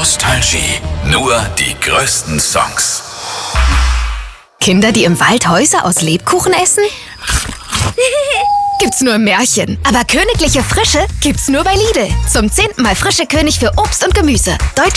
Nostalgie. Nur die größten Songs. Kinder, die im Wald Häuser aus Lebkuchen essen? Gibt's nur im Märchen. Aber königliche Frische gibt's nur bei Lidl. Zum 10. Mal Frische König für Obst und Gemüse.